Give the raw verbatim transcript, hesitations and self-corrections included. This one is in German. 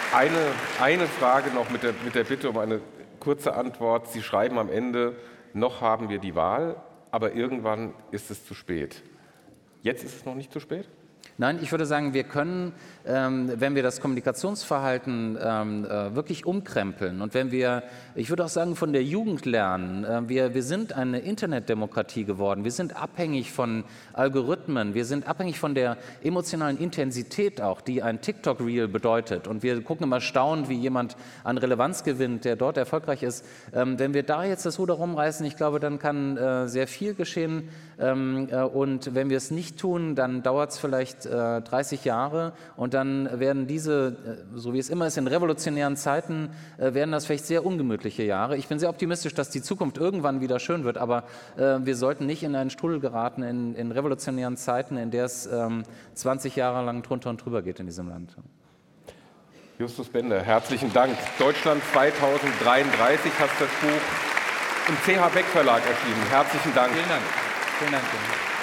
Eine, eine Frage noch mit der, mit der Bitte um eine kurze Antwort. Sie schreiben am Ende, noch haben wir die Wahl, aber irgendwann ist es zu spät. Jetzt ist es noch nicht zu spät? Nein, ich würde sagen, wir können, ähm, wenn wir das Kommunikationsverhalten ähm, äh, wirklich umkrempeln und wenn wir, ich würde auch sagen, von der Jugend lernen, äh, wir, wir sind eine Internetdemokratie geworden, wir sind abhängig von Algorithmen, wir sind abhängig von der emotionalen Intensität auch, die ein TikTok-Reel bedeutet und wir gucken immer staunend, wie jemand an Relevanz gewinnt, der dort erfolgreich ist. Ähm, wenn wir da jetzt das Ruder rumreißen, ich glaube, dann kann äh, sehr viel geschehen ähm, äh, und wenn wir es nicht tun, dann dauert es vielleicht dreißig Jahre und dann werden diese, so wie es immer ist, in revolutionären Zeiten, werden das vielleicht sehr ungemütliche Jahre. Ich bin sehr optimistisch, dass die Zukunft irgendwann wieder schön wird, aber äh, wir sollten nicht in einen Strudel geraten in, in revolutionären Zeiten, in der es ähm, zwanzig Jahre lang drunter und drüber geht in diesem Land. Justus Bender, herzlichen Dank. Deutschland zweitausenddreiunddreißig hast das Buch im C H Beck Verlag erschienen. Herzlichen Dank. Vielen Dank. Vielen Dank.